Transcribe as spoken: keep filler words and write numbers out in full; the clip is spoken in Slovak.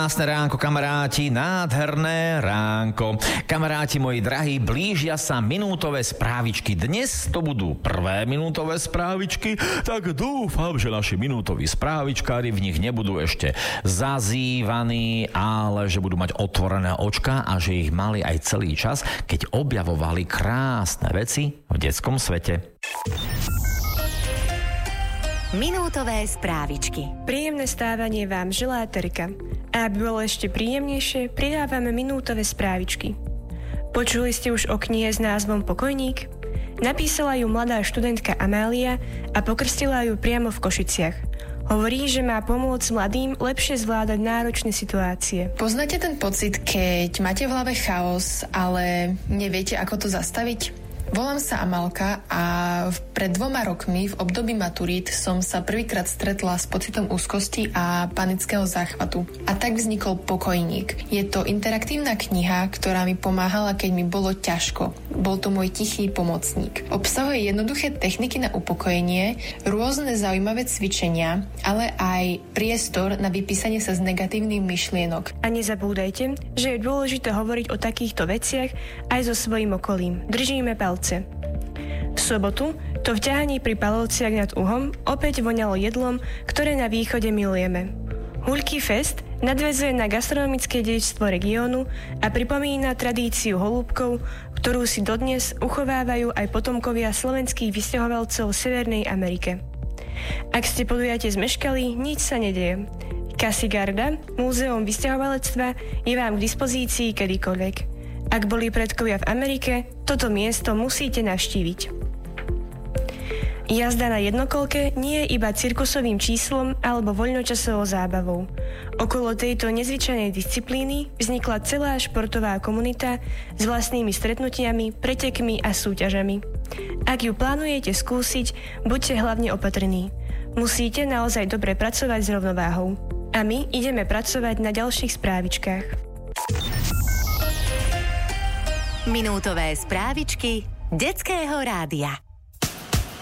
Krásne ránko, kamaráti, nádherné ránko. Kamaráti moji drahí, blížia sa minútové správičky. Dnes to budú prvé minútové správičky, tak dúfam, že naši minútoví správičkári v nich nebudú ešte zazývaní, ale že budú mať otvorené očka a že ich mali aj celý čas, keď objavovali krásne veci v detskom svete. Minútové správičky. Príjemné stávanie vám želá Terka. A aby bolo ešte príjemnejšie, pridávame minútové správičky. Počuli ste už o knihe s názvom Pokojník? Napísala ju mladá študentka Amália a pokrstila ju priamo v Košiciach. Hovorí, že má pomôcť mladým lepšie zvládať náročné situácie. Poznáte ten pocit, keď máte v hlave chaos, ale neviete, ako to zastaviť? Volám sa Amalka a pred dvoma rokmi v období maturít som sa prvýkrát stretla s pocitom úzkosti a panického záchvatu. A tak vznikol Pokojník. Je to interaktívna kniha, ktorá mi pomáhala, keď mi bolo ťažko. Bol to môj tichý pomocník. Obsahuje jednoduché techniky na upokojenie, rôzne zaujímavé cvičenia, ale aj priestor na vypísanie sa z negatívnych myšlienok. A nezabúdajte, že je dôležité hovoriť o takýchto veciach aj so svojím okolím. Držíme palce. V sobotu to v ťahaní pri Palovciach nad Uhom opäť voňalo jedlom, ktoré na východe milujeme. Huľký fest nadväzuje na gastronomické dedičstvo regiónu a pripomína tradíciu holúbkov, ktorú si dodnes uchovávajú aj potomkovia slovenských vysťahovalcov v Severnej Amerike. Ak ste podujatie zmeškali, nič sa nedeje. Casigarda, múzeum vysťahovalectva, je vám k dispozícii kedykoľvek. Ak boli predkovia v Amerike, toto miesto musíte navštíviť. Jazda na jednokolke nie je iba cirkusovým číslom alebo voľnočasovou zábavou. Okolo tejto nezvyčajnej disciplíny vznikla celá športová komunita s vlastnými stretnutiami, pretekmi a súťažami. Ak ju plánujete skúsiť, buďte hlavne opatrní. Musíte naozaj dobre pracovať s rovnováhou. A my ideme pracovať na ďalších správičkách. Minútové správičky detského rádia.